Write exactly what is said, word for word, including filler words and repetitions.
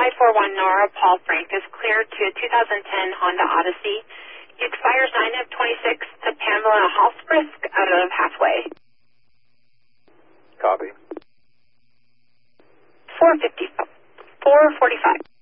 five four one Nora, Paul Frank is cleared to two thousand ten Honda Odyssey. He expires nine of twenty-six to Pamela Halsbrisk out of Halfway. Copy. four fifty, four forty-five.